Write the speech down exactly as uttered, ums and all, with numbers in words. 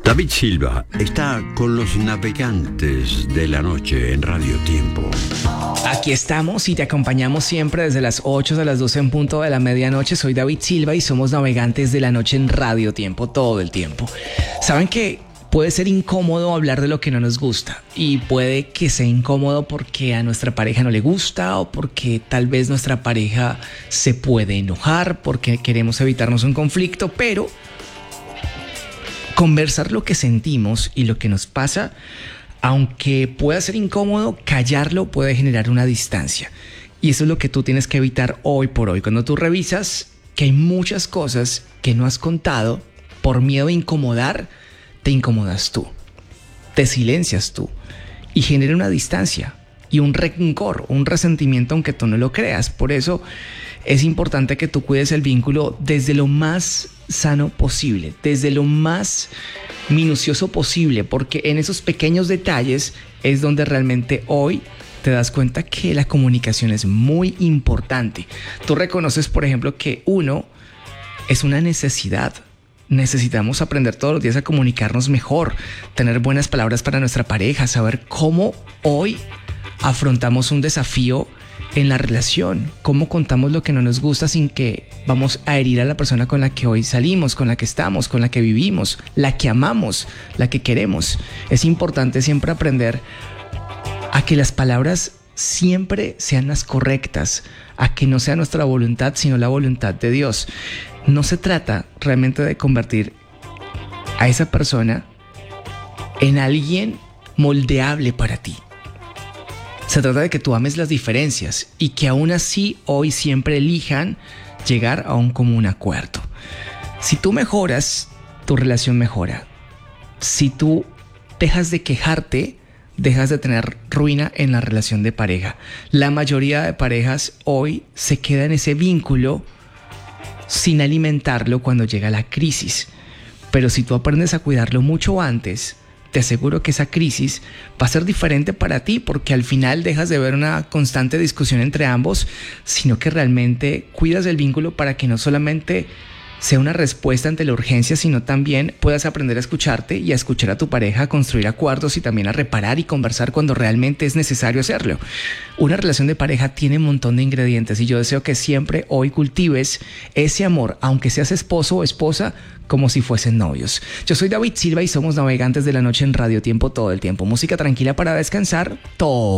David Silva está con los navegantes de la noche en Radio Tiempo. Aquí estamos y te acompañamos siempre desde las ocho a las doce en punto de la medianoche. Soy David Silva y somos navegantes de la noche en Radio Tiempo todo el tiempo. Saben que puede ser incómodo hablar de lo que no nos gusta y puede que sea incómodo porque a nuestra pareja no le gusta o porque tal vez nuestra pareja se puede enojar porque queremos evitarnos un conflicto, pero conversar lo que sentimos y lo que nos pasa, aunque pueda ser incómodo, callarlo puede generar una distancia. Y eso es lo que tú tienes que evitar hoy por hoy. Cuando tú revisas que hay muchas cosas que no has contado por miedo a incomodar, te incomodas tú, te silencias tú y genera una distancia y un rencor, un resentimiento aunque tú no lo creas. Por eso es importante que tú cuides el vínculo desde lo más sano posible, desde lo más minucioso posible, porque en esos pequeños detalles es donde realmente hoy te das cuenta que la comunicación es muy importante. Tú reconoces, por ejemplo, que uno es una necesidad. Necesitamos aprender todos los días a comunicarnos mejor, tener buenas palabras para nuestra pareja, saber cómo hoy afrontamos un desafío en la relación, cómo contamos lo que no nos gusta sin que vamos a herir a la persona con la que hoy salimos, con la que estamos, con la que vivimos, la que amamos, la que queremos. Es importante siempre aprender a que las palabras siempre sean las correctas, a que no sea nuestra voluntad, sino la voluntad de Dios. No se trata realmente de convertir a esa persona en alguien moldeable para ti. Se trata de que tú ames las diferencias y que aún así hoy siempre elijan llegar a un común acuerdo. Si tú mejoras, tu relación mejora. Si tú dejas de quejarte, dejas de tener ruina en la relación de pareja. La mayoría de parejas hoy se queda en ese vínculo sin alimentarlo cuando llega la crisis. Pero si tú aprendes a cuidarlo mucho antes, te aseguro que esa crisis va a ser diferente para ti, porque al final dejas de ver una constante discusión entre ambos, sino que realmente cuidas el vínculo para que no solamente sea una respuesta ante la urgencia, sino también puedas aprender a escucharte y a escuchar a tu pareja, a construir acuerdos y también a reparar y conversar cuando realmente es necesario hacerlo. Una relación de pareja tiene un montón de ingredientes y yo deseo que siempre hoy cultives ese amor, aunque seas esposo o esposa, como si fuesen novios. Yo soy David Silva y somos navegantes de la noche en Radio Tiempo todo el tiempo. Música tranquila para descansar todo.